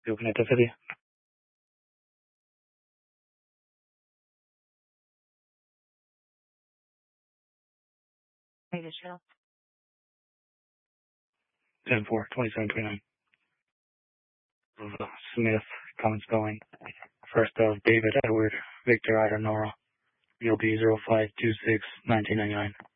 You connect with you? Hey, the show. 10-4-27-29. Smith, common spelling. First of David Edward Victor Ida Nora. BLB 0526 1999.